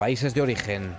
países de origen.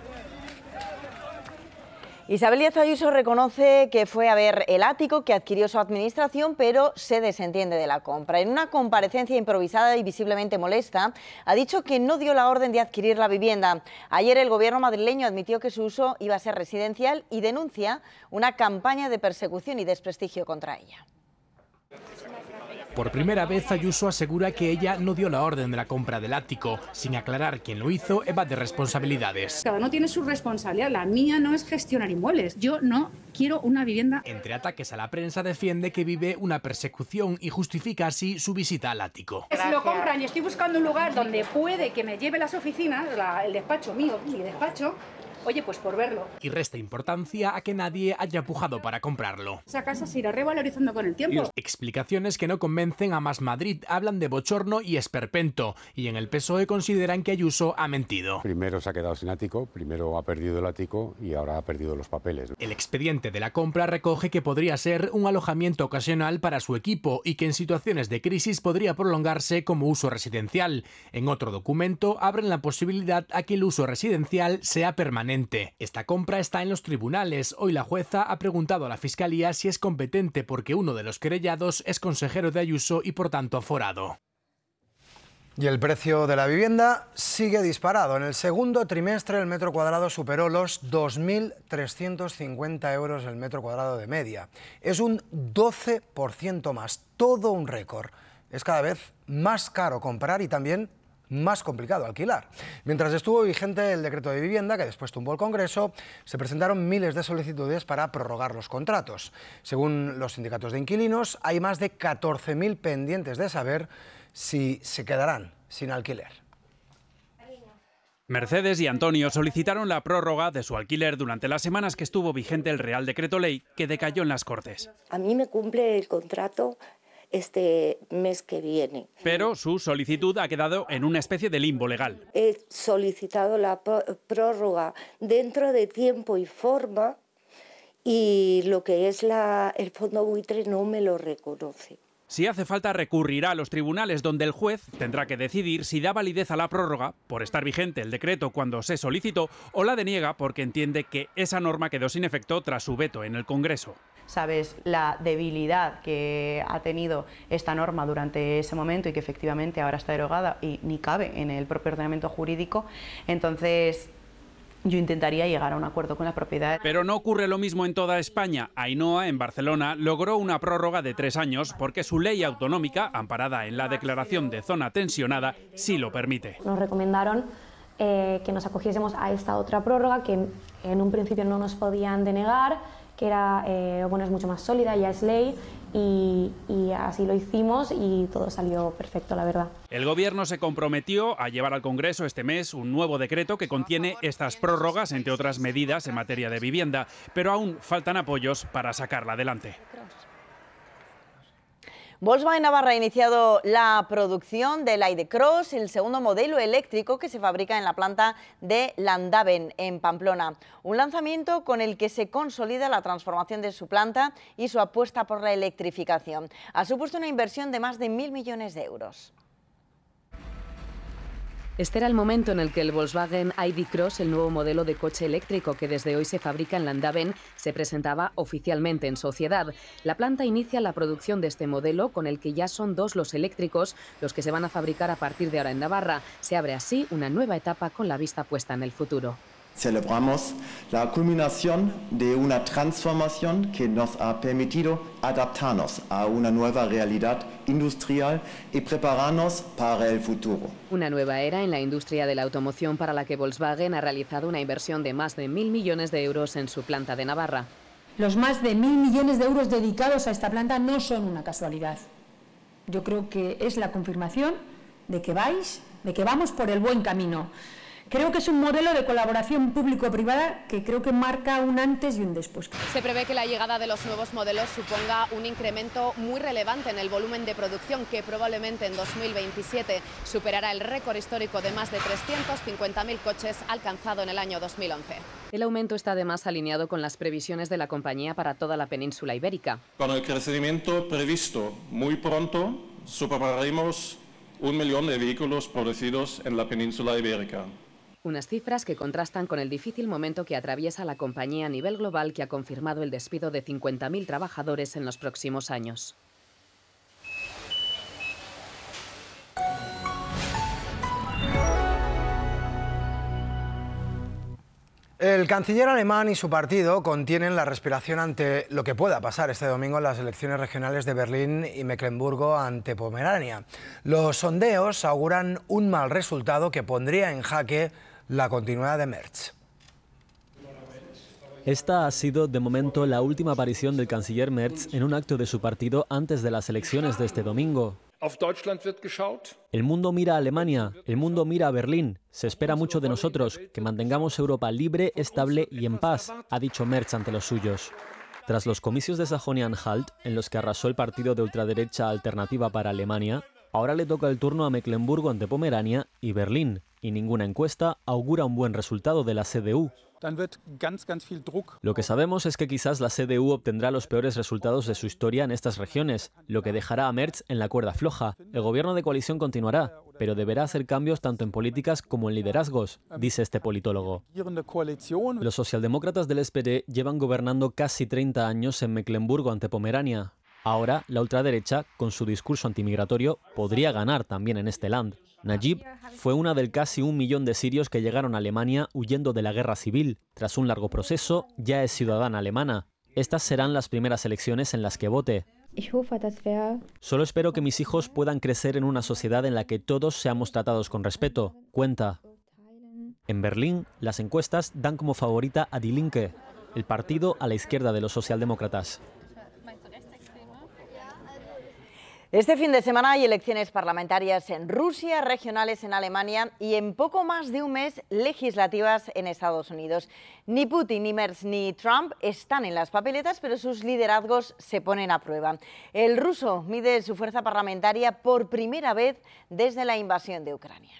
Isabel Díaz Ayuso reconoce que fue a ver el ático que adquirió su administración, pero se desentiende de la compra. En una comparecencia improvisada y visiblemente molesta, ha dicho que no dio la orden de adquirir la vivienda. Ayer el gobierno madrileño admitió que su uso iba a ser residencial y denuncia una campaña de persecución y desprestigio contra ella. Por primera vez, Ayuso asegura que ella no dio la orden de la compra del ático. Sin aclarar quién lo hizo, evade responsabilidades. Cada uno tiene su responsabilidad. La mía no es gestionar inmuebles. Yo no quiero una vivienda. Entre ataques a la prensa, defiende que vive una persecución y justifica así su visita al ático. Si lo compran y estoy buscando un lugar donde puede que me lleve las oficinas, el despacho mío, mi despacho, oye, pues por verlo. Y resta importancia a que nadie haya pujado para comprarlo. Esa casa se irá revalorizando con el tiempo. Explicaciones que no convencen a Más Madrid, hablan de bochorno y esperpento, y en el PSOE consideran que Ayuso ha mentido. Primero se ha quedado sin ático, primero ha perdido el ático y ahora ha perdido los papeles. El expediente de la compra recoge que podría ser un alojamiento ocasional para su equipo y que en situaciones de crisis podría prolongarse como uso residencial. En otro documento abren la posibilidad a que el uso residencial sea permanente. Esta compra está en los tribunales. Hoy la jueza ha preguntado a la Fiscalía si es competente porque uno de los querellados es consejero de Ayuso y por tanto aforado. Y el precio de la vivienda sigue disparado. En el segundo trimestre el metro cuadrado superó los 2.350 euros el metro cuadrado de media. Es un 12% más, todo un récord. Es cada vez más caro comprar y también más complicado alquilar. Mientras estuvo vigente el decreto de vivienda, que después tumbó el Congreso, se presentaron miles de solicitudes para prorrogar los contratos. Según los sindicatos de inquilinos, hay más de 14.000 pendientes de saber si se quedarán sin alquiler. Mercedes y Antonio solicitaron la prórroga de su alquiler durante las semanas que estuvo vigente el Real Decreto Ley, que decayó en las Cortes. A mí me cumple el contrato este mes que viene. Pero su solicitud ha quedado en una especie de limbo legal. He solicitado la prórroga dentro de tiempo y forma y lo que es el fondo buitre no me lo reconoce. Si hace falta, recurrirá a los tribunales, donde el juez tendrá que decidir si da validez a la prórroga por estar vigente el decreto cuando se solicitó o la deniega porque entiende que esa norma quedó sin efecto tras su veto en el Congreso. Sabes la debilidad que ha tenido esta norma durante ese momento y que efectivamente ahora está derogada y ni cabe en el propio ordenamiento jurídico, entonces yo intentaría llegar a un acuerdo con la propiedad. Pero no ocurre lo mismo en toda España. Ainhoa, en Barcelona, logró una prórroga de 3 años porque su ley autonómica, amparada en la declaración de zona tensionada, sí lo permite. Nos recomendaron que nos acogiésemos a esta otra prórroga que en un principio no nos podían denegar, que era es mucho más sólida, ya es ley, y así lo hicimos y todo salió perfecto, la verdad. El Gobierno se comprometió a llevar al Congreso este mes un nuevo decreto que contiene estas prórrogas, entre otras medidas en materia de vivienda, pero aún faltan apoyos para sacarla adelante. Volkswagen Navarra ha iniciado la producción del ID.Cross, el segundo modelo eléctrico que se fabrica en la planta de Landaven, en Pamplona. Un lanzamiento con el que se consolida la transformación de su planta y su apuesta por la electrificación. Ha supuesto una inversión de más de 1.000 millones de euros. Este era el momento en el que el Volkswagen ID.Cross, el nuevo modelo de coche eléctrico que desde hoy se fabrica en Landaven, se presentaba oficialmente en sociedad. La planta inicia la producción de este modelo, con el que ya son 2 los eléctricos los que se van a fabricar a partir de ahora en Navarra. Se abre así una nueva etapa con la vista puesta en el futuro. Celebramos la culminación de una transformación que nos ha permitido adaptarnos a una nueva realidad industrial y prepararnos para el futuro. Una nueva era en la industria de la automoción para la que Volkswagen ha realizado una inversión de más de 1.000 millones de euros en su planta de Navarra. Los más de 1.000 millones de euros dedicados a esta planta no son una casualidad. Yo creo que es la confirmación de que vamos por el buen camino. Creo que es un modelo de colaboración público-privada que creo que marca un antes y un después. Se prevé que la llegada de los nuevos modelos suponga un incremento muy relevante en el volumen de producción, que probablemente en 2027 superará el récord histórico de más de 350.000 coches alcanzado en el año 2011. El aumento está además alineado con las previsiones de la compañía para toda la península ibérica. Con el crecimiento previsto muy pronto, superaremos 1 millón de vehículos producidos en la península ibérica. Unas cifras que contrastan con el difícil momento que atraviesa la compañía a nivel global, que ha confirmado el despido de 50.000 trabajadores en los próximos años. El canciller alemán y su partido contienen la respiración ante lo que pueda pasar este domingo en las elecciones regionales de Berlín y Mecklemburgo ante Pomerania. Los sondeos auguran un mal resultado que pondría en jaque la continuidad de Merz. Esta ha sido, de momento, la última aparición del canciller Merz en un acto de su partido antes de las elecciones de este domingo. El mundo mira a Alemania, el mundo mira a Berlín. Se espera mucho de nosotros, que mantengamos Europa libre, estable y en paz, ha dicho Merz ante los suyos. Tras los comicios de Sajonia-Anhalt, en los que arrasó el partido de ultraderecha Alternativa para Alemania, ahora le toca el turno a Mecklemburgo ante Pomerania y Berlín, y ninguna encuesta augura un buen resultado de la CDU. Lo que sabemos es que quizás la CDU obtendrá los peores resultados de su historia en estas regiones, lo que dejará a Merz en la cuerda floja. El gobierno de coalición continuará, pero deberá hacer cambios tanto en políticas como en liderazgos, dice este politólogo. Los socialdemócratas del SPD llevan gobernando casi 30 años en Mecklemburgo ante Pomerania. Ahora, la ultraderecha, con su discurso antimigratorio, podría ganar también en este land. Najib fue una del casi 1 millón de sirios que llegaron a Alemania huyendo de la guerra civil. Tras un largo proceso, ya es ciudadana alemana. Estas serán las primeras elecciones en las que vote. Solo espero que mis hijos puedan crecer en una sociedad en la que todos seamos tratados con respeto, cuenta. En Berlín, las encuestas dan como favorita a Die Linke, el partido a la izquierda de los socialdemócratas. Este fin de semana hay elecciones parlamentarias en Rusia, regionales en Alemania y en poco más de un mes legislativas en Estados Unidos. Ni Putin, ni Merz, ni Trump están en las papeletas, pero sus liderazgos se ponen a prueba. El ruso mide su fuerza parlamentaria por primera vez desde la invasión de Ucrania.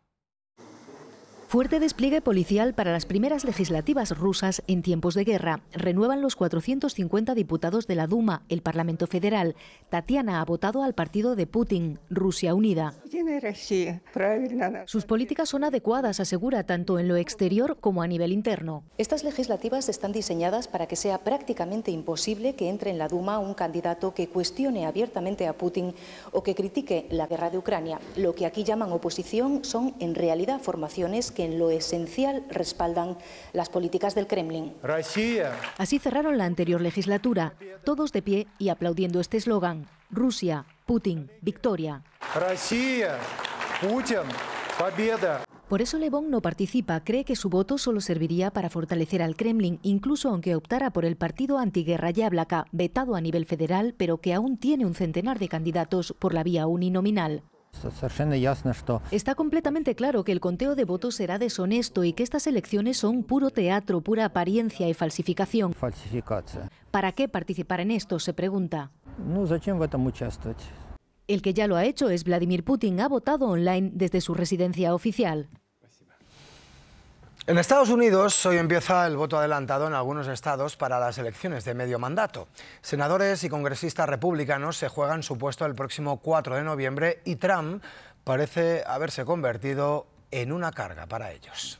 Fuerte despliegue policial para las primeras legislativas rusas en tiempos de guerra. Renuevan los 450 diputados de la Duma, el Parlamento Federal. Tatiana ha votado al partido de Putin, Rusia Unida. Sus políticas son adecuadas, asegura, tanto en lo exterior como a nivel interno. Estas legislativas están diseñadas para que sea prácticamente imposible que entre en la Duma un candidato que cuestione abiertamente a Putin o que critique la guerra de Ucrania. Lo que aquí llaman oposición son en realidad formaciones que en lo esencial respaldan las políticas del Kremlin. Así cerraron la anterior legislatura, todos de pie y aplaudiendo este eslogan: Rusia, Putin, victoria. Por eso Le Bon no participa, cree que su voto solo serviría para fortalecer al Kremlin, incluso aunque optara por el partido antiguerra Yablaka, vetado a nivel federal, pero que aún tiene un centenar de candidatos por la vía uninominal. Está completamente claro que el conteo de votos será deshonesto y que estas elecciones son puro teatro, pura apariencia y falsificación. ¿Para qué participar en esto?, se pregunta. El que ya lo ha hecho es Vladimir Putin. Ha votado online desde su residencia oficial. En Estados Unidos hoy empieza el voto adelantado en algunos estados para las elecciones de medio mandato. Senadores y congresistas republicanos se juegan su puesto el próximo 4 de noviembre y Trump parece haberse convertido en una carga para ellos.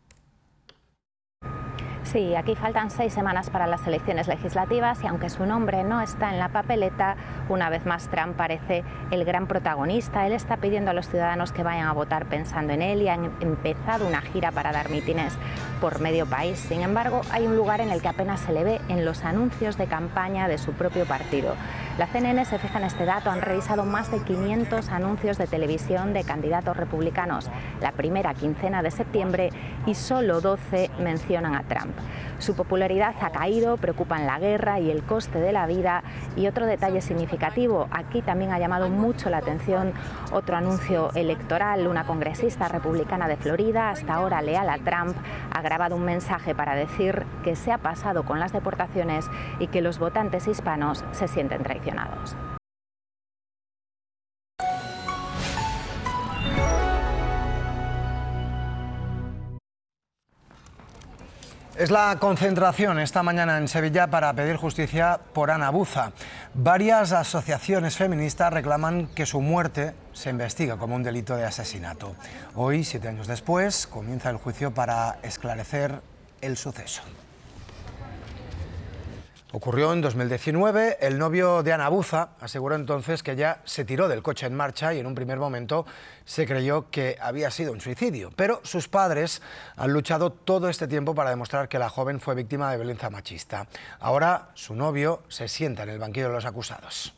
Sí, aquí faltan 6 semanas para las elecciones legislativas y aunque su nombre no está en la papeleta, una vez más Trump parece el gran protagonista. Él está pidiendo a los ciudadanos que vayan a votar pensando en él y han empezado una gira para dar mítines por medio país. Sin embargo, hay un lugar en el que apenas se le ve: en los anuncios de campaña de su propio partido. La CNN se fija en este dato, han revisado más de 500 anuncios de televisión de candidatos republicanos la primera quincena de septiembre y solo 12 mencionan a Trump. Su popularidad ha caído, preocupan la guerra y el coste de la vida. Y otro detalle significativo, aquí también ha llamado mucho la atención otro anuncio electoral. Una congresista republicana de Florida, hasta ahora leal a Trump, ha grabado un mensaje para decir que se ha pasado con las deportaciones y que los votantes hispanos se sienten traicionados. Es la concentración esta mañana en Sevilla para pedir justicia por Ana Buza. Varias asociaciones feministas reclaman que su muerte se investiga como un delito de asesinato. Hoy, 7 años después, comienza el juicio para esclarecer el suceso. Ocurrió en 2019, el novio de Ana Buza aseguró entonces que ella se tiró del coche en marcha y en un primer momento se creyó que había sido un suicidio. Pero sus padres han luchado todo este tiempo para demostrar que la joven fue víctima de violencia machista. Ahora su novio se sienta en el banquillo de los acusados.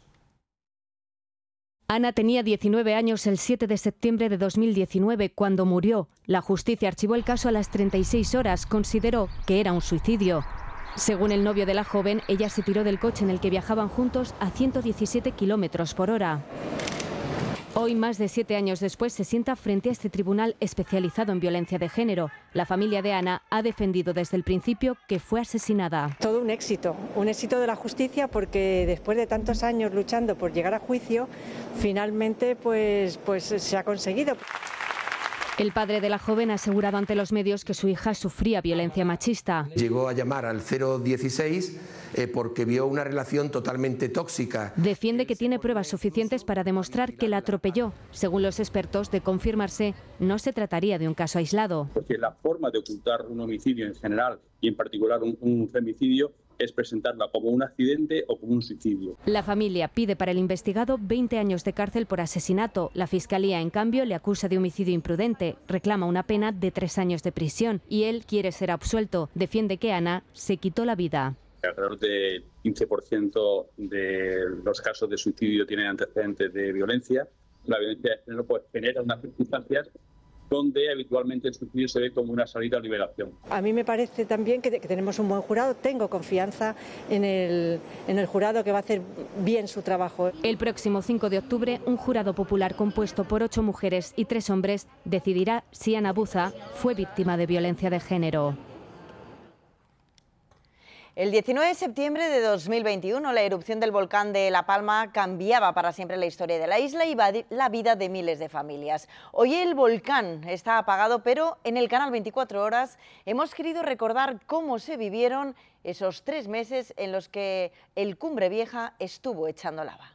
Ana tenía 19 años el 7 de septiembre de 2019 cuando murió. La justicia archivó el caso a las 36 horas, consideró que era un suicidio. Según el novio de la joven, ella se tiró del coche en el que viajaban juntos a 117 kilómetros por hora. Hoy, más de 7 años después, se sienta frente a este tribunal especializado en violencia de género. La familia de Ana ha defendido desde el principio que fue asesinada. Todo un éxito de la justicia, porque después de tantos años luchando por llegar a juicio, finalmente pues se ha conseguido. El padre de la joven ha asegurado ante los medios que su hija sufría violencia machista. Llegó a llamar al 016 porque vio una relación totalmente tóxica. Defiende que tiene pruebas suficientes para demostrar que la atropelló. Según los expertos, de confirmarse, no se trataría de un caso aislado. Porque la forma de ocultar un homicidio en general y en particular un femicidio es presentarla como un accidente o como un suicidio. La familia pide para el investigado 20 años de cárcel por asesinato. La Fiscalía, en cambio, le acusa de homicidio imprudente. Reclama una pena de 3 años de prisión y él quiere ser absuelto. Defiende que Ana se quitó la vida. Alrededor del 15% de los casos de suicidio tienen antecedentes de violencia. La violencia de género pues genera unas circunstancias donde habitualmente el suicidio se ve como una salida a liberación. A mí me parece también que tenemos un buen jurado, tengo confianza en el jurado que va a hacer bien su trabajo. El próximo 5 de octubre, un jurado popular compuesto por 8 mujeres y 3 hombres decidirá si Ana Buza fue víctima de violencia de género. El 19 de septiembre de 2021, la erupción del volcán de La Palma cambiaba para siempre la historia de la isla y la vida de miles de familias. Hoy el volcán está apagado, pero en el canal 24 Horas hemos querido recordar cómo se vivieron esos 3 meses en los que el Cumbre Vieja estuvo echando lava.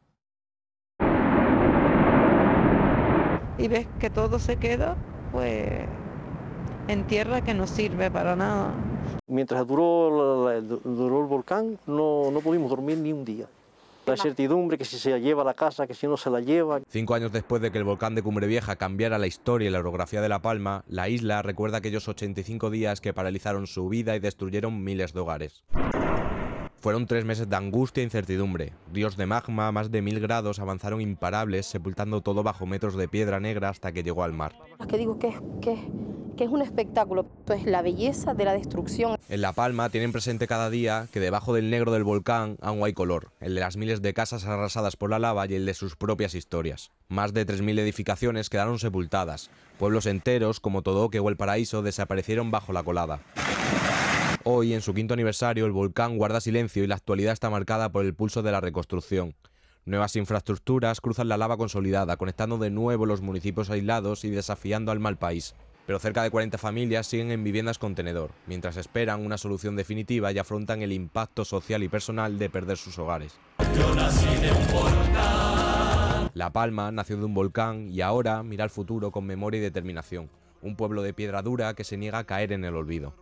Y ves que todo se queda, pues, en tierra que no sirve para nada. Mientras duró el volcán no pudimos dormir ni un día. La incertidumbre que si se la lleva a la casa, que si no se la lleva. 5 años después de que el volcán de Cumbre Vieja cambiara la historia y la orografía de La Palma, la isla recuerda aquellos 85 días que paralizaron su vida y destruyeron miles de hogares. Fueron 3 meses de angustia e incertidumbre. Ríos de magma a más de 1000 grados avanzaron imparables, sepultando todo bajo metros de piedra negra hasta que llegó al mar. Es que digo que es un espectáculo, es la belleza de la destrucción. En La Palma tienen presente cada día que debajo del negro del volcán aún hay color, el de las miles de casas arrasadas por la lava y el de sus propias historias. Más de 3000 edificaciones quedaron sepultadas. Pueblos enteros, como Todoque o El Paraíso, desaparecieron bajo la colada. Hoy, en su 5º aniversario, el volcán guarda silencio y la actualidad está marcada por el pulso de la reconstrucción. Nuevas infraestructuras cruzan la lava consolidada, conectando de nuevo los municipios aislados y desafiando al mal país. Pero cerca de 40 familias siguen en viviendas contenedor, mientras esperan una solución definitiva y afrontan el impacto social y personal de perder sus hogares. Yo nací de un volcán. La Palma nació de un volcán y ahora mira al futuro con memoria y determinación. Un pueblo de piedra dura que se niega a caer en el olvido.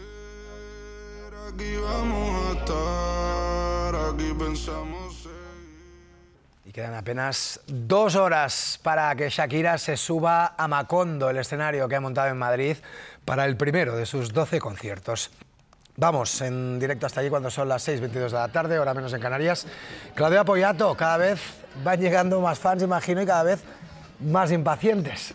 Aquí vamos a estar, aquí pensamos. Y quedan apenas 2 horas para que Shakira se suba a Macondo, el escenario que ha montado en Madrid para el primero de sus 12 conciertos. Vamos en directo hasta allí cuando son las 6:22 de la tarde, hora menos en Canarias. Claudia Poyato, cada vez van llegando más fans, imagino, y cada vez más impacientes.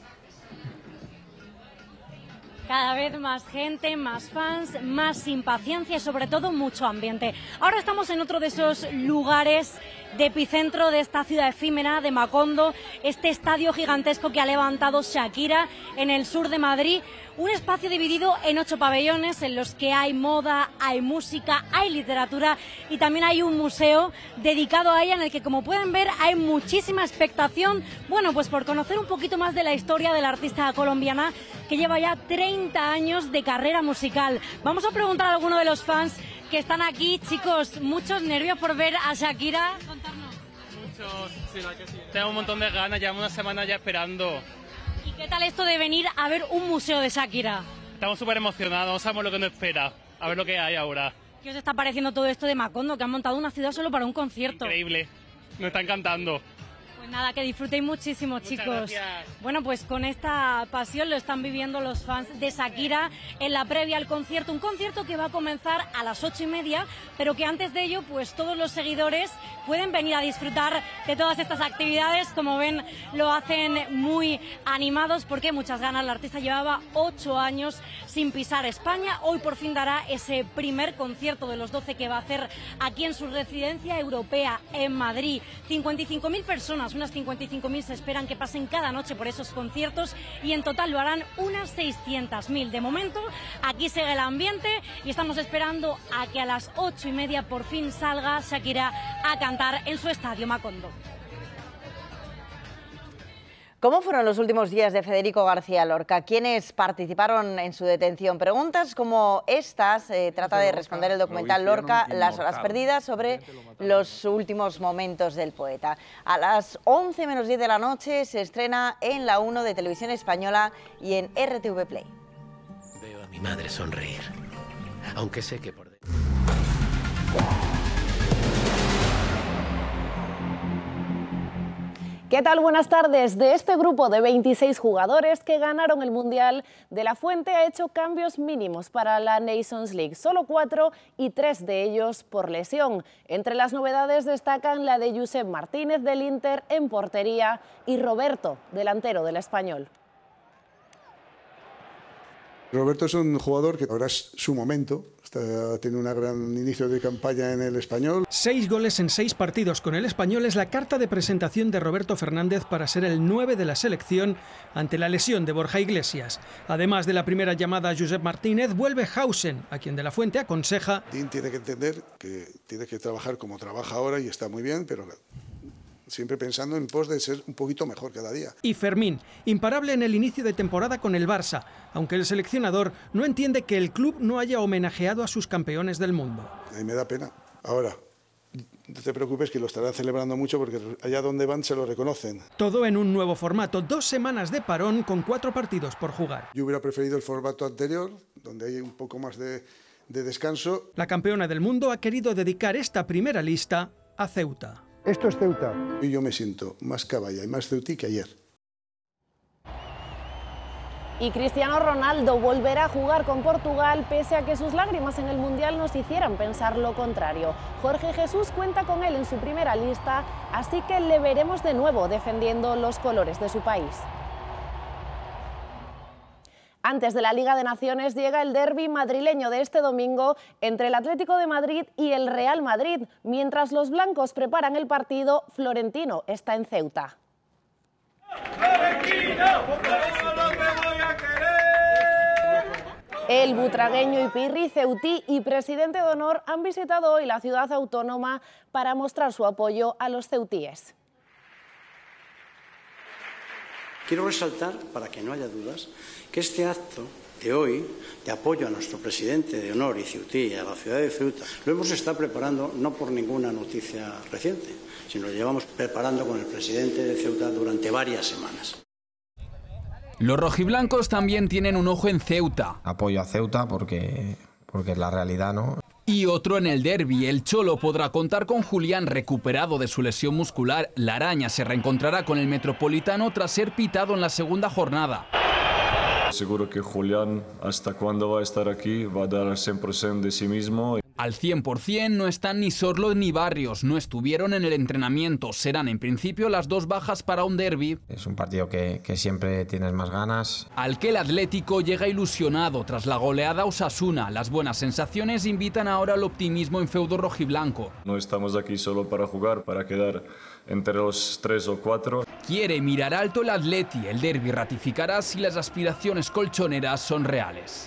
Cada vez más gente, más fans, más impaciencia y sobre todo mucho ambiente. Ahora estamos en otro de esos lugares de epicentro de esta ciudad efímera de Macondo, este estadio gigantesco que ha levantado Shakira en el sur de Madrid. Un espacio dividido en 8 pabellones en los que hay moda, hay música, hay literatura y también hay un museo dedicado a ella en el que, como pueden ver, hay muchísima expectación. Bueno, pues por conocer un poquito más de la historia de la artista colombiana que lleva ya 30 años de carrera musical. Vamos a preguntar a alguno de los fans que están aquí. Chicos, muchos nervios por ver a Shakira. Tenemos un montón de ganas, llevamos una semana ya esperando. ¿Y qué tal esto de venir a ver un museo de Shakira? Estamos súper emocionados, no sabemos lo que nos espera, a ver lo que hay ahora. ¿Qué os está pareciendo todo esto de Macondo, que han montado una ciudad solo para un concierto? Increíble, nos está encantando. Pues nada, que disfrutéis muchísimo, chicos. Gracias. Bueno, pues con esta pasión lo están viviendo los fans de Shakira en la previa al concierto. Un concierto que va a comenzar a las 8:30, pero que antes de ello, pues todos los seguidores pueden venir a disfrutar de todas estas actividades. Como ven, lo hacen muy animados porque muchas ganas. La artista llevaba 8 años sin pisar España. Hoy por fin dará ese primer concierto de los 12 que va a hacer aquí en su residencia europea en Madrid. 55.000 personas, unas 55.000 se esperan que pasen cada noche por esos conciertos y en total lo harán unas 600.000. De momento, aquí sigue el ambiente y estamos esperando a que a las 8:30 por fin salga Shakira a cantar en su estadio Macondo. ¿Cómo fueron los últimos días de Federico García Lorca? ¿Quiénes participaron en su detención? Preguntas como estas trata de responder el documental Lorca, Las horas perdidas, sobre los últimos momentos del poeta. A las 11 menos 10 de la noche se estrena en La 1 de Televisión Española y en RTV Play. Veo a mi madre sonreír, aunque sé que por dentro... ¿Qué tal? Buenas tardes. De este grupo de 26 jugadores que ganaron el Mundial, De la Fuente ha hecho cambios mínimos para la Nations League. Solo 4 y 3 de ellos por lesión. Entre las novedades destacan la de Josep Martínez del Inter en portería y Roberto, delantero del Español. Roberto es un jugador que ahora es su momento, está teniendo un gran inicio de campaña en el Español. 6 goles en 6 partidos con el Español es la carta de presentación de Roberto Fernández para ser el 9 de la selección ante la lesión de Borja Iglesias. Además de la primera llamada a Josep Martínez, vuelve Hausen, a quien De la Fuente aconseja... Dean tiene que entender que tiene que trabajar como trabaja ahora y está muy bien, pero... siempre pensando en pos de ser un poquito mejor cada día. Y Fermín, imparable en el inicio de temporada con el Barça, aunque el seleccionador no entiende que el club no haya homenajeado a sus campeones del mundo. A mí me da pena. Ahora, no te preocupes que lo estarán celebrando mucho porque allá donde van se lo reconocen. Todo en un nuevo formato, 2 semanas de parón con 4 partidos por jugar. Yo hubiera preferido el formato anterior, donde hay un poco más de descanso. La campeona del mundo ha querido dedicar esta primera lista a Ceuta. Esto es Ceuta. Y yo me siento más caballa y más ceutí que ayer. Y Cristiano Ronaldo volverá a jugar con Portugal pese a que sus lágrimas en el Mundial nos hicieran pensar lo contrario. Jorge Jesús cuenta con él en su primera lista, así que le veremos de nuevo defendiendo los colores de su país. Antes de la Liga de Naciones llega el derbi madrileño de este domingo entre el Atlético de Madrid y el Real Madrid. Mientras los blancos preparan el partido, Florentino está en Ceuta. El butragueño Ipirri, ceutí y presidente de honor han visitado hoy la ciudad autónoma para mostrar su apoyo a los ceutíes. Quiero resaltar, para que no haya dudas, que este acto de hoy, de apoyo a nuestro presidente de honor y ceutí y a la ciudad de Ceuta, lo hemos estado preparando no por ninguna noticia reciente, sino lo llevamos preparando con el presidente de Ceuta durante varias semanas. Los rojiblancos también tienen un ojo en Ceuta. Apoyo a Ceuta porque es la realidad, ¿no? Y otro en el derbi. El Cholo podrá contar con Julián recuperado de su lesión muscular. La Araña se reencontrará con el Metropolitano tras ser pitado en la segunda jornada. Seguro que Julián, hasta cuándo va a estar aquí, va a dar el 100% de sí mismo. Al 100% no están ni Sorlo ni Barrios, no estuvieron en el entrenamiento. Serán en principio las 2 bajas para un derbi. Es un partido que siempre tienes más ganas. Al que el Atlético llega ilusionado tras la goleada a Osasuna. Las buenas sensaciones invitan ahora al optimismo en feudo rojiblanco. No estamos aquí solo para jugar, para quedar entre los 3 o 4. Quiere mirar alto el Atleti. El derbi ratificará si las aspiraciones colchoneras son reales.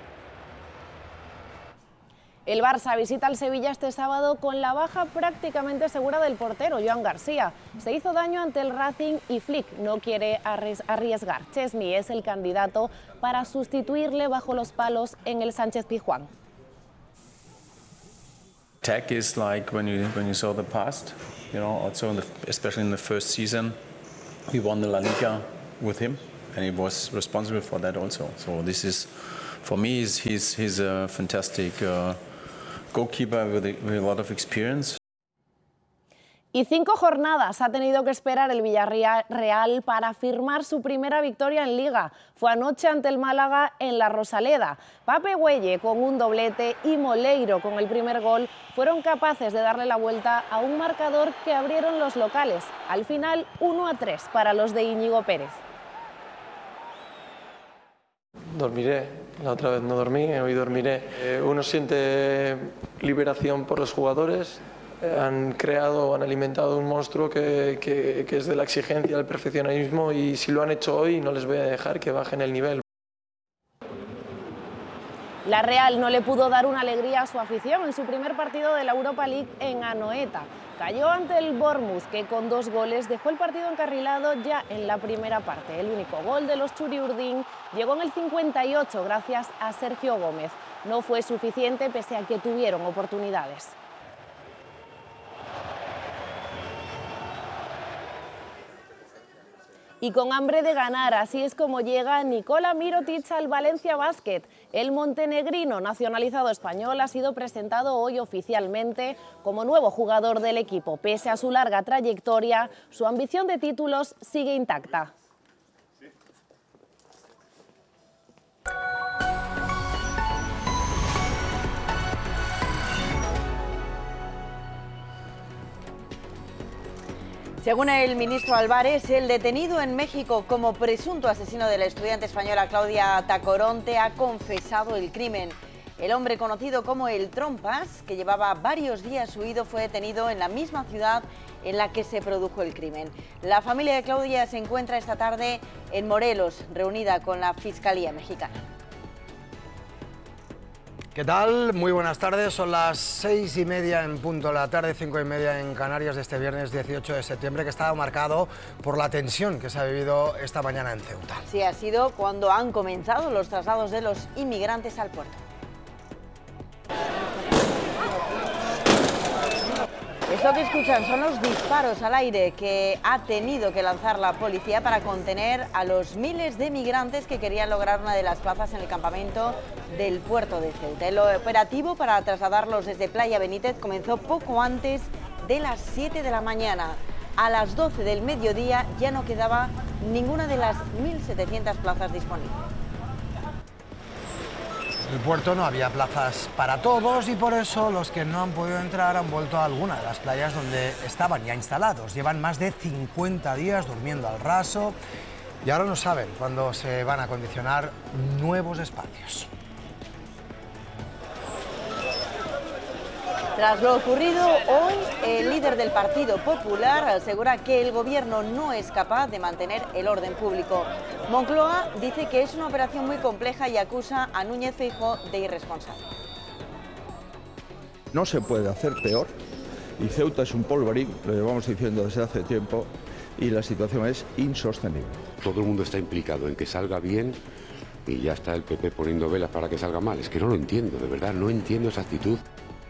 El Barça visita al Sevilla este sábado con la baja prácticamente segura del portero, Joan García. Se hizo daño ante el Racing y Flick no quiere arriesgar. Chesney es el candidato para sustituirle bajo los palos en el Sánchez Pizjuán. Tech is like when you saw the past, you know, also especially in the first season, we won the La Liga with him, and he was responsible for that also. So this is, for me, he's a fantastic goalkeeper with a lot of experience. Y 5 jornadas ha tenido que esperar el Villarreal para firmar su primera victoria en Liga. Fue anoche ante el Málaga en la Rosaleda. Pape Güelle con un doblete y Moleiro con el primer gol fueron capaces de darle la vuelta a un marcador que abrieron los locales. Al final 1-3 para los de Íñigo Pérez. Dormiré, la otra vez no dormí, hoy dormiré. Uno siente liberación por los jugadores. Han creado, han alimentado un monstruo que es de la exigencia, del perfeccionismo, y si lo han hecho hoy no les voy a dejar que bajen el nivel. La Real no le pudo dar una alegría a su afición en su primer partido de la Europa League en Anoeta. Cayó ante el Bournemouth, que con 2 goles dejó el partido encarrilado ya en la primera parte. El único gol de los Churiurdin llegó en el 58 gracias a Sergio Gómez. No fue suficiente pese a que tuvieron oportunidades. Y con hambre de ganar, así es como llega Nikola Mirotic al Valencia Basket. El montenegrino nacionalizado español ha sido presentado hoy oficialmente como nuevo jugador del equipo. Pese a su larga trayectoria, su ambición de títulos sigue intacta. Según el ministro Álvarez, el detenido en México como presunto asesino de la estudiante española Claudia Tacoronte ha confesado el crimen. El hombre conocido como el Trompas, que llevaba varios días huido, fue detenido en la misma ciudad en la que se produjo el crimen. La familia de Claudia se encuentra esta tarde en Morelos, reunida con la Fiscalía mexicana. ¿Qué tal? Muy buenas tardes, son las 6:30 en punto de la tarde, 5:30 en Canarias de este viernes 18 de septiembre, que estaba marcado por la tensión que se ha vivido esta mañana en Ceuta. Sí, ha sido cuando han comenzado los traslados de los inmigrantes al puerto. Esto que escuchan son los disparos al aire que ha tenido que lanzar la policía para contener a los miles de migrantes que querían lograr una de las plazas en el campamento del puerto de Ceuta. El operativo para trasladarlos desde Playa Benítez comenzó poco antes de las 7 de la mañana. A las 12 del mediodía ya no quedaba ninguna de las 1.700 plazas disponibles. En el puerto no había plazas para todos y por eso los que no han podido entrar han vuelto a alguna de las playas donde estaban ya instalados. Llevan más de 50 días durmiendo al raso y ahora no saben cuándo se van a acondicionar nuevos espacios. Tras lo ocurrido hoy, el líder del Partido Popular asegura que el gobierno no es capaz de mantener el orden público. Moncloa dice que es una operación muy compleja y acusa a Núñez Feijóo de irresponsable. No se puede hacer peor y Ceuta es un polvorín, lo llevamos diciendo desde hace tiempo, y la situación es insostenible. Todo el mundo está implicado en que salga bien y ya está el PP poniendo velas para que salga mal. Es que no lo entiendo, de verdad, no entiendo esa actitud.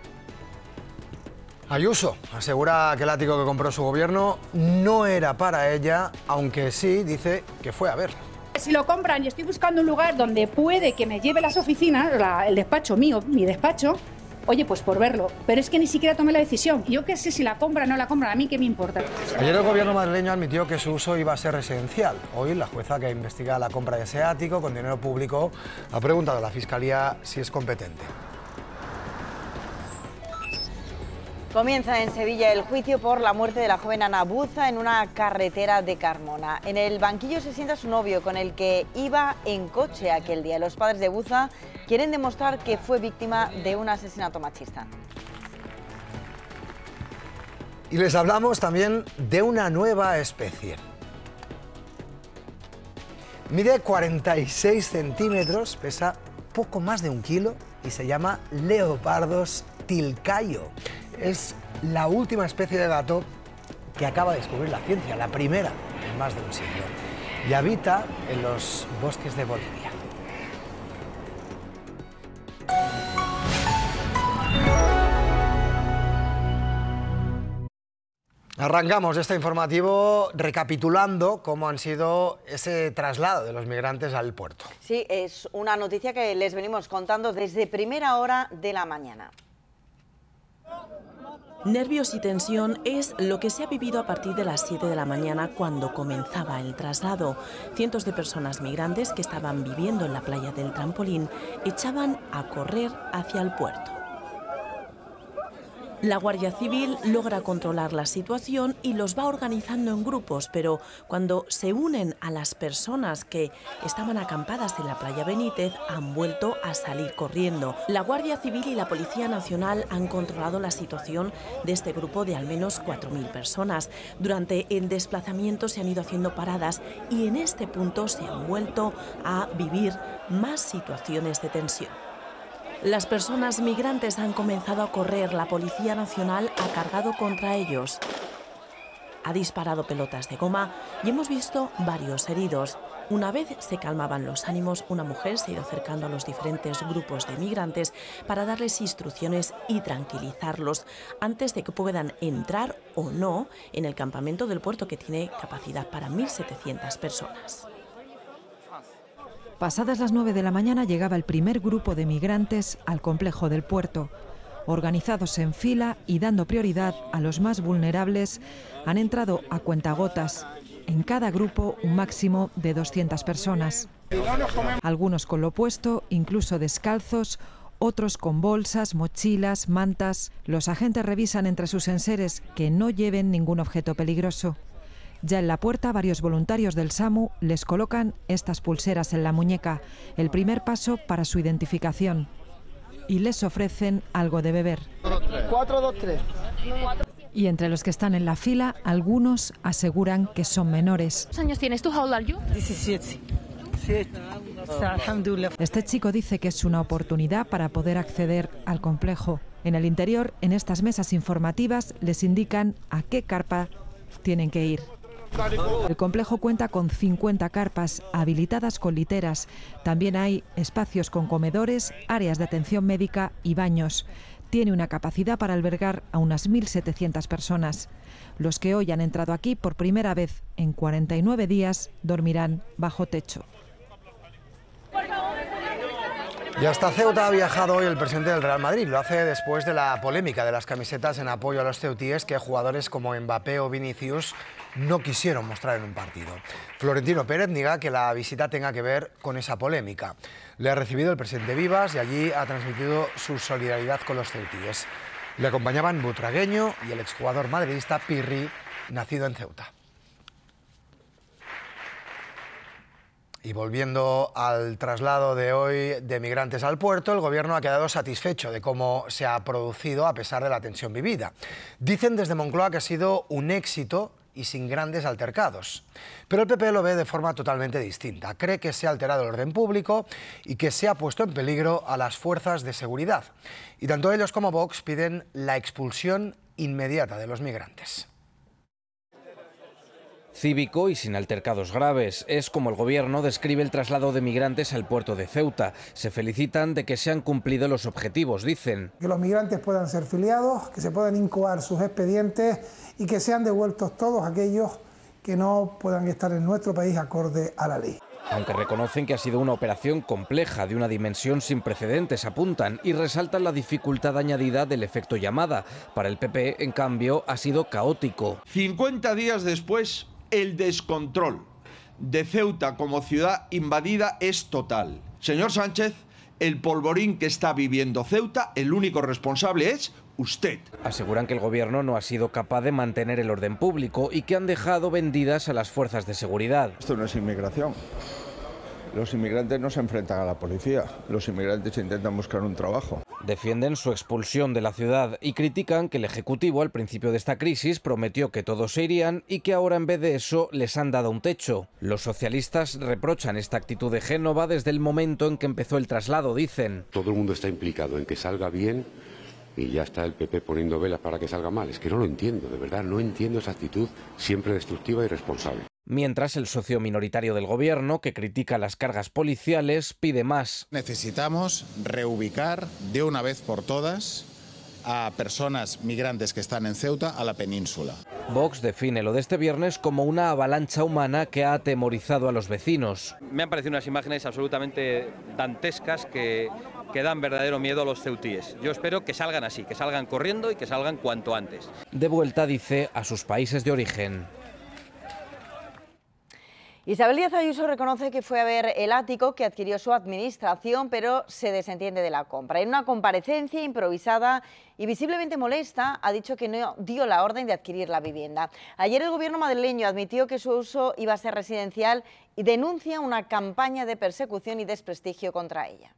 Ayuso asegura que el ático que compró su gobierno no era para ella, aunque sí dice que fue a verlo. Si lo compran y estoy buscando un lugar donde puede que me lleve las oficinas, el despacho mío, mi despacho, oye, pues por verlo. Pero es que ni siquiera tomé la decisión. Yo qué sé si la compran o no la compran, a mí qué me importa. Ayer el gobierno madrileño admitió que su uso iba a ser residencial. Hoy la jueza que investiga la compra de ese ático con dinero público ha preguntado a la Fiscalía si es competente. Comienza en Sevilla el juicio por la muerte de la joven Ana Buza en una carretera de Carmona. En el banquillo se sienta su novio, con el que iba en coche aquel día. Los padres de Buza quieren demostrar que fue víctima de un asesinato machista. Y les hablamos también de una nueva especie. Mide 46 centímetros, pesa poco más de 1 kilo y se llama Leopardos tilcayo. Es la última especie de gato que acaba de descubrir la ciencia, la primera en más de un siglo, y habita en los bosques de Bolivia. Arrancamos este informativo recapitulando cómo han sido ese traslado de los migrantes al puerto. Sí, es una noticia que les venimos contando desde primera hora de la mañana. Nervios y tensión es lo que se ha vivido a partir de las 7 de la mañana cuando comenzaba el traslado. Cientos de personas migrantes que estaban viviendo en la playa del Trampolín echaban a correr hacia el puerto. La Guardia Civil logra controlar la situación y los va organizando en grupos, pero cuando se unen a las personas que estaban acampadas en la playa Benítez, han vuelto a salir corriendo. La Guardia Civil y la Policía Nacional han controlado la situación de este grupo de al menos 4.000 personas. Durante el desplazamiento se han ido haciendo paradas y en este punto se han vuelto a vivir más situaciones de tensión. Las personas migrantes han comenzado a correr. La Policía Nacional ha cargado contra ellos. Ha disparado pelotas de goma y hemos visto varios heridos. Una vez se calmaban los ánimos, una mujer se ha ido acercando a los diferentes grupos de migrantes para darles instrucciones y tranquilizarlos antes de que puedan entrar o no en el campamento del puerto, que tiene capacidad para 1.700 personas. Pasadas las 9 de la mañana llegaba el primer grupo de migrantes al complejo del puerto. Organizados en fila y dando prioridad a los más vulnerables, han entrado a cuentagotas. En cada grupo un máximo de 200 personas. Algunos con lo puesto, incluso descalzos, otros con bolsas, mochilas, mantas. Los agentes revisan entre sus enseres que no lleven ningún objeto peligroso. Ya en la puerta, varios voluntarios del SAMU les colocan estas pulseras en la muñeca, el primer paso para su identificación. Y les ofrecen algo de beber. 4, 2, 3. Y entre los que están en la fila, algunos aseguran que son menores. ¿Cuántos años tienes tú? How old are you? 17. Este chico dice que es una oportunidad para poder acceder al complejo. En el interior, en estas mesas informativas, les indican a qué carpa tienen que ir. El complejo cuenta con 50 carpas habilitadas con literas. También hay espacios con comedores, áreas de atención médica y baños. Tiene una capacidad para albergar a unas 1.700 personas. Los que hoy han entrado aquí por primera vez en 49 días dormirán bajo techo. Y hasta Ceuta ha viajado hoy el presidente del Real Madrid. Lo hace después de la polémica de las camisetas en apoyo a los ceutíes que jugadores como Mbappé o Vinicius no quisieron mostrar en un partido. Florentino Pérez niega que la visita tenga que ver con esa polémica. Le ha recibido el presidente Vivas y allí ha transmitido su solidaridad con los ceutíes. Le acompañaban Butragueño y el exjugador madridista Pirri, nacido en Ceuta. Y volviendo al traslado de hoy de migrantes al puerto, el Gobierno ha quedado satisfecho de cómo se ha producido a pesar de la tensión vivida. Dicen desde Moncloa que ha sido un éxito y sin grandes altercados. Pero el PP lo ve de forma totalmente distinta. Cree que se ha alterado el orden público y que se ha puesto en peligro a las fuerzas de seguridad. Y tanto ellos como Vox piden la expulsión inmediata de los migrantes. Cívico y sin altercados graves. Es como el Gobierno describe el traslado de migrantes al puerto de Ceuta. Se felicitan de que se han cumplido los objetivos, dicen. Que los migrantes puedan ser filiados, que se puedan incoar sus expedientes y que sean devueltos todos aquellos que no puedan estar en nuestro país acorde a la ley. Aunque reconocen que ha sido una operación compleja, de una dimensión sin precedentes, apuntan, y resaltan la dificultad añadida del efecto llamada. Para el PP, en cambio, ha sido caótico. 50 días después, el descontrol de Ceuta como ciudad invadida es total. Señor Sánchez, el polvorín que está viviendo Ceuta, el único responsable es usted. Aseguran que el Gobierno no ha sido capaz de mantener el orden público y que han dejado vendidas a las fuerzas de seguridad. Esto no es inmigración. Los inmigrantes no se enfrentan a la policía, los inmigrantes intentan buscar un trabajo. Defienden su expulsión de la ciudad y critican que el Ejecutivo al principio de esta crisis prometió que todos se irían y que ahora en vez de eso les han dado un techo. Los socialistas reprochan esta actitud de Génova desde el momento en que empezó el traslado, dicen. Todo el mundo está implicado en que salga bien y ya está el PP poniendo velas para que salga mal. Es que no lo entiendo, de verdad, no entiendo esa actitud siempre destructiva y responsable. Mientras el socio minoritario del Gobierno, que critica las cargas policiales, pide más. Necesitamos reubicar de una vez por todas a personas migrantes que están en Ceuta a la península. Vox define lo de este viernes como una avalancha humana que ha atemorizado a los vecinos. Me han parecido unas imágenes absolutamente dantescas que dan verdadero miedo a los ceutíes. Yo espero que salgan así, que salgan corriendo y que salgan cuanto antes. De vuelta, dice, a sus países de origen. Isabel Díaz Ayuso reconoce que fue a ver el ático que adquirió su administración, pero se desentiende de la compra. En una comparecencia improvisada y visiblemente molesta, ha dicho que no dio la orden de adquirir la vivienda. Ayer el gobierno madrileño admitió que su uso iba a ser residencial y denuncia una campaña de persecución y desprestigio contra ella.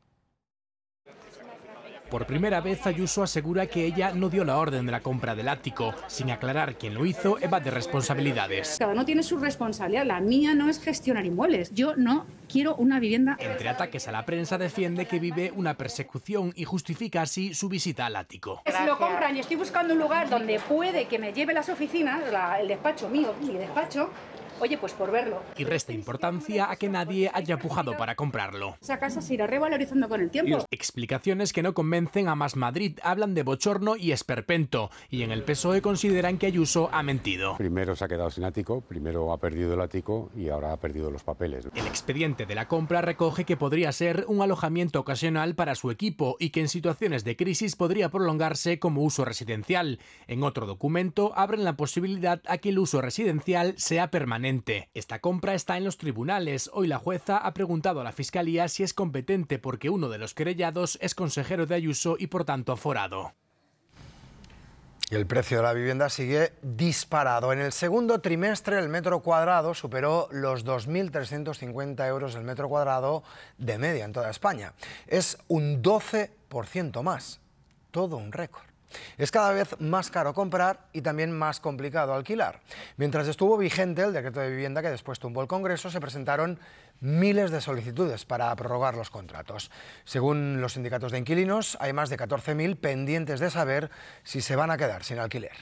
Por primera vez, Ayuso asegura que ella no dio la orden de la compra del ático. Sin aclarar quién lo hizo, evade responsabilidades. Cada uno tiene su responsabilidad. La mía no es gestionar inmuebles. Yo no quiero una vivienda. Entre ataques a la prensa, defiende que vive una persecución y justifica así su visita al ático. Si lo compran y estoy buscando un lugar donde puede que me lleve las oficinas, el despacho mío, mi despacho, oye, pues por verlo. Y resta importancia a que nadie haya pujado para comprarlo. Esa casa se irá revalorizando con el tiempo. Explicaciones que no convencen a Más Madrid, hablan de bochorno y esperpento. Y en el PSOE consideran que Ayuso ha mentido. Primero se ha quedado sin ático, primero ha perdido el ático y ahora ha perdido los papeles. El expediente de la compra recoge que podría ser un alojamiento ocasional para su equipo y que en situaciones de crisis podría prolongarse como uso residencial. En otro documento abren la posibilidad a que el uso residencial sea permanente. Esta compra está en los tribunales. Hoy la jueza ha preguntado a la Fiscalía si es competente porque uno de los querellados es consejero de Ayuso y por tanto aforado. Y el precio de la vivienda sigue disparado. En el segundo trimestre el metro cuadrado superó los 2.350 euros el metro cuadrado de media en toda España. Es un 12% más. Todo un récord. Es cada vez más caro comprar y también más complicado alquilar. Mientras estuvo vigente el decreto de vivienda que después tumbó el Congreso, se presentaron miles de solicitudes para prorrogar los contratos. Según los sindicatos de inquilinos, hay más de 14.000 pendientes de saber si se van a quedar sin alquiler.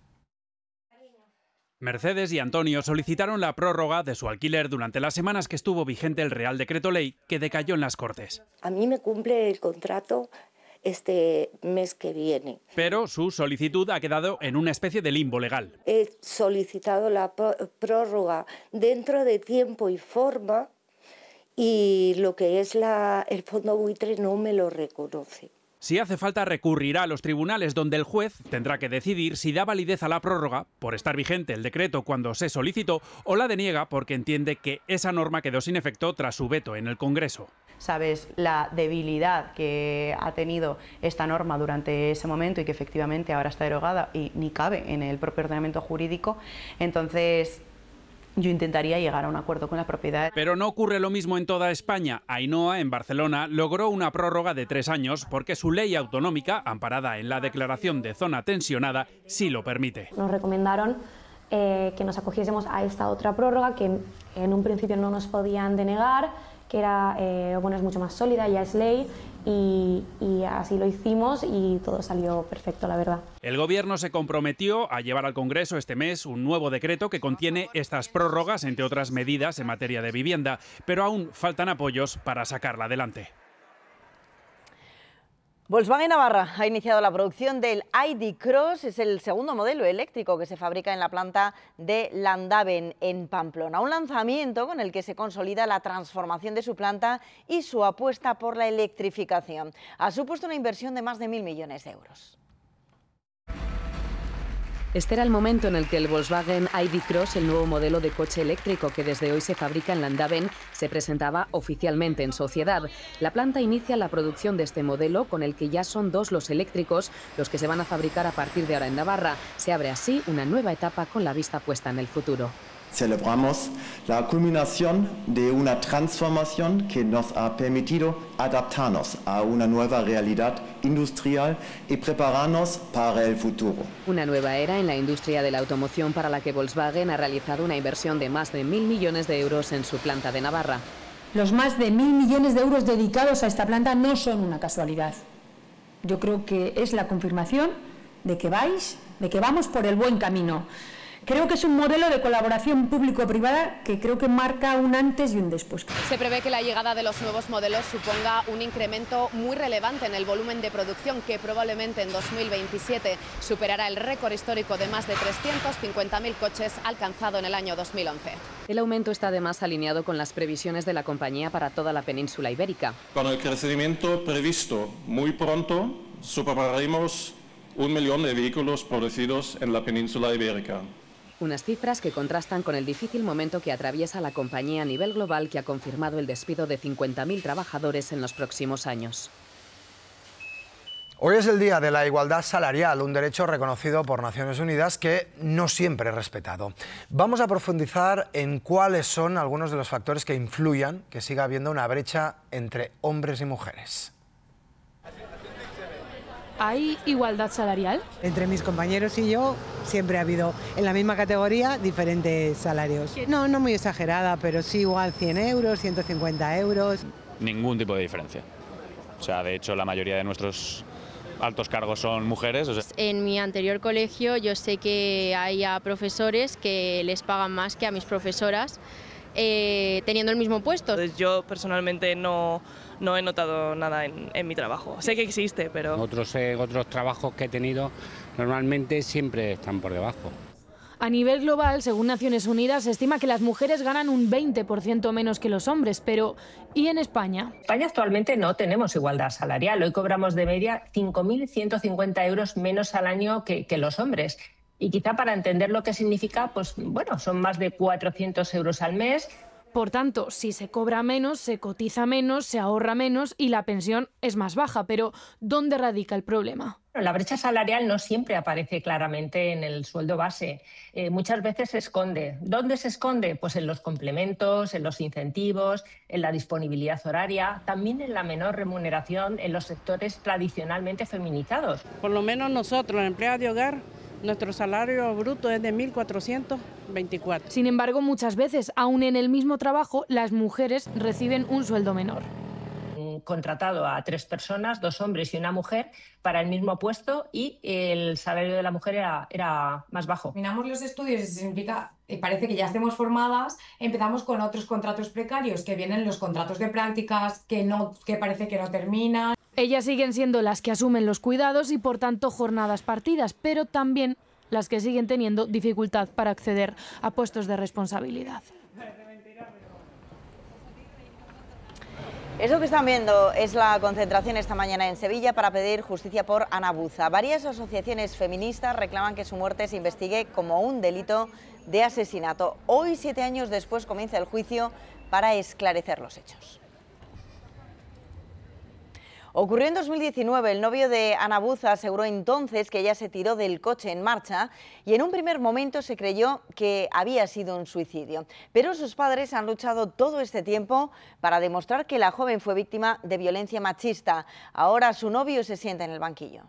Mercedes y Antonio solicitaron la prórroga de su alquiler durante las semanas que estuvo vigente el Real Decreto Ley, que decayó en las Cortes. A mí me cumple el contrato este mes que viene. Pero su solicitud ha quedado en una especie de limbo legal. He solicitado la prórroga dentro de tiempo y forma y lo que es el fondo buitre no me lo reconoce. Si hace falta, recurrirá a los tribunales, donde el juez tendrá que decidir si da validez a la prórroga por estar vigente el decreto cuando se solicitó o la deniega porque entiende que esa norma quedó sin efecto tras su veto en el Congreso. Sabes la debilidad que ha tenido esta norma durante ese momento y que efectivamente ahora está derogada y ni cabe en el propio ordenamiento jurídico, entonces yo intentaría llegar a un acuerdo con la propiedad. Pero no ocurre lo mismo en toda España. Ainhoa, en Barcelona, logró una prórroga de 3 años porque su ley autonómica, amparada en la declaración de zona tensionada, sí lo permite. Nos recomendaron que nos acogiésemos a esta otra prórroga que en un principio no nos podían denegar, que era, es mucho más sólida, ya es ley, y así lo hicimos y todo salió perfecto, la verdad. El Gobierno se comprometió a llevar al Congreso este mes un nuevo decreto que contiene estas prórrogas, entre otras medidas en materia de vivienda, pero aún faltan apoyos para sacarla adelante. Volkswagen Navarra ha iniciado la producción del ID Cross, es el segundo modelo eléctrico que se fabrica en la planta de Landaven en Pamplona. Un lanzamiento con el que se consolida la transformación de su planta y su apuesta por la electrificación. Ha supuesto una inversión de más de 1.000 millones de euros. Este era el momento en el que el Volkswagen ID Cross, el nuevo modelo de coche eléctrico que desde hoy se fabrica en Landaven, se presentaba oficialmente en sociedad. La planta inicia la producción de este modelo, con el que ya son 2 los eléctricos los que se van a fabricar a partir de ahora en Navarra. Se abre así una nueva etapa con la vista puesta en el futuro. Celebramos la culminación de una transformación que nos ha permitido adaptarnos a una nueva realidad industrial y prepararnos para el futuro. Una nueva era en la industria de la automoción para la que Volkswagen ha realizado una inversión de más de 1.000 millones de euros en su planta de Navarra. Los más de 1.000 millones de euros dedicados a esta planta no son una casualidad. Yo creo que es la confirmación de que vamos por el buen camino, Creo que es un modelo de colaboración público-privada que creo que marca un antes y un después. Se prevé que la llegada de los nuevos modelos suponga un incremento muy relevante en el volumen de producción, que probablemente en 2027 superará el récord histórico de más de 350.000 coches alcanzado en el año 2011. El aumento está además alineado con las previsiones de la compañía para toda la península ibérica. Con el crecimiento previsto muy pronto, superaremos 1 millón de vehículos producidos en la península ibérica. Unas cifras que contrastan con el difícil momento que atraviesa la compañía a nivel global, que ha confirmado el despido de 50.000 trabajadores en los próximos años. Hoy es el Día de la Igualdad Salarial, un derecho reconocido por Naciones Unidas que no siempre es respetado. Vamos a profundizar en cuáles son algunos de los factores que influyan que siga habiendo una brecha entre hombres y mujeres. ¿Hay igualdad salarial? Entre mis compañeros y yo siempre ha habido en la misma categoría diferentes salarios. No muy exagerada, pero sí igual 100 euros, 150 euros. Ningún tipo de diferencia. O sea, de hecho, la mayoría de nuestros altos cargos son mujeres. En mi anterior colegio yo sé que hay a profesores que les pagan más que a mis profesoras teniendo el mismo puesto. Entonces, yo personalmente no he notado nada en mi trabajo. Sé que existe, pero... Otros trabajos que he tenido normalmente siempre están por debajo. A nivel global, según Naciones Unidas, se estima que las mujeres ganan un 20% menos que los hombres, pero ¿y en España? En España actualmente no tenemos igualdad salarial. Hoy cobramos de media 5.150 euros menos al año que los hombres. Y quizá para entender lo que significa, pues bueno, son más de 400 euros al mes. Por tanto, si se cobra menos, se cotiza menos, se ahorra menos y la pensión es más baja. Pero ¿dónde radica el problema? La brecha salarial no siempre aparece claramente en el sueldo base. Muchas veces se esconde. ¿Dónde se esconde? Pues en los complementos, en los incentivos, en la disponibilidad horaria, también en la menor remuneración en los sectores tradicionalmente feminizados. Por lo menos nosotros, empleados de hogar, nuestro salario bruto es de 1.424. Sin embargo, muchas veces, aún en el mismo trabajo, las mujeres reciben un sueldo menor. Contratado a 3 personas, 2 hombres y una mujer, para el mismo puesto, y el salario de la mujer era más bajo. Terminamos los estudios y significa, parece que ya estemos formadas, empezamos con otros contratos precarios, que vienen los contratos de prácticas, que parece que no terminan. Ellas siguen siendo las que asumen los cuidados y, por tanto, jornadas partidas, pero también las que siguen teniendo dificultad para acceder a puestos de responsabilidad. Eso que están viendo es la concentración esta mañana en Sevilla para pedir justicia por Ana Buza. Varias asociaciones feministas reclaman que su muerte se investigue como un delito de asesinato. Hoy, 7 años después, comienza el juicio para esclarecer los hechos. Ocurrió en 2019, el novio de Ana Buza aseguró entonces que ella se tiró del coche en marcha y en un primer momento se creyó que había sido un suicidio. Pero sus padres han luchado todo este tiempo para demostrar que la joven fue víctima de violencia machista. Ahora su novio se sienta en el banquillo.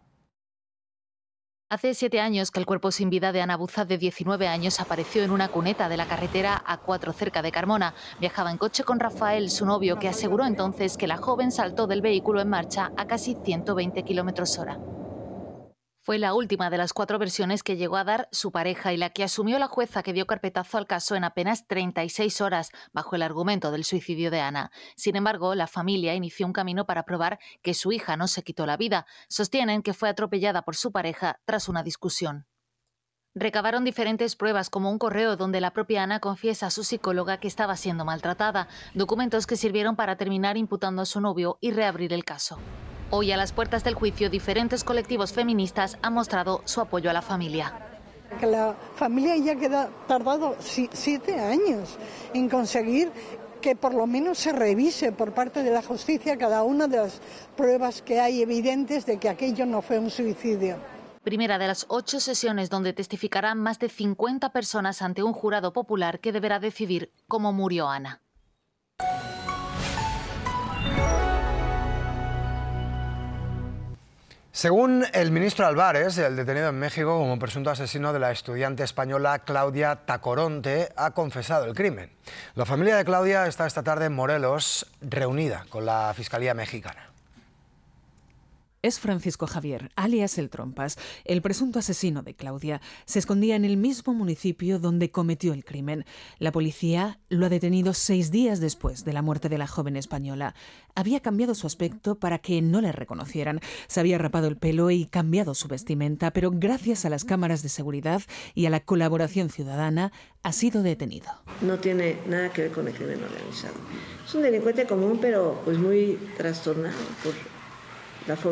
Hace 7 años que el cuerpo sin vida de Ana Buza, de 19 años, apareció en una cuneta de la carretera A4 cerca de Carmona. Viajaba en coche con Rafael, su novio, que aseguró entonces que la joven saltó del vehículo en marcha a casi 120 km/h. Fue la última de las 4 versiones que llegó a dar su pareja y la que asumió la jueza, que dio carpetazo al caso en apenas 36 horas bajo el argumento del suicidio de Ana. Sin embargo, la familia inició un camino para probar que su hija no se quitó la vida. Sostienen que fue atropellada por su pareja tras una discusión. Recabaron diferentes pruebas, como un correo donde la propia Ana confiesa a su psicóloga que estaba siendo maltratada, documentos que sirvieron para terminar imputando a su novio y reabrir el caso. Hoy, a las puertas del juicio, diferentes colectivos feministas han mostrado su apoyo a la familia. Que la familia ya ha tardado 7 años en conseguir que por lo menos se revise por parte de la justicia cada una de las pruebas que hay evidentes de que aquello no fue un suicidio. Primera de las 8 sesiones donde testificarán más de 50 personas ante un jurado popular que deberá decidir cómo murió Ana. Según el ministro Álvarez, el detenido en México como presunto asesino de la estudiante española Claudia Tacoronte, ha confesado el crimen. La familia de Claudia está esta tarde en Morelos, reunida con la Fiscalía mexicana. es Francisco Javier, alias El Trompas, el presunto asesino de Claudia. Se escondía en el mismo municipio donde cometió el crimen. La policía lo ha detenido 6 días después de la muerte de la joven española. Había cambiado su aspecto para que no le reconocieran. Se había rapado el pelo y cambiado su vestimenta, pero gracias a las cámaras de seguridad y a la colaboración ciudadana ha sido detenido. No tiene nada que ver con el crimen organizado. Es un delincuente común, pero pues muy trastornado por la forma